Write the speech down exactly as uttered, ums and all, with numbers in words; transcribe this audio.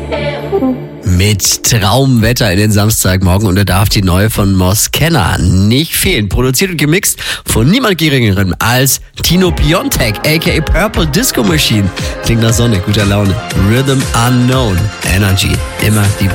Mit Traumwetter in den Samstagmorgen und da darf die neue von Moskenna nicht fehlen. Produziert und gemixt von niemand Geringerem als Tino Piontek, aka Purple Disco Machine. Klingt nach Sonne, guter Laune. Rhythm Unknown, Energy, immer die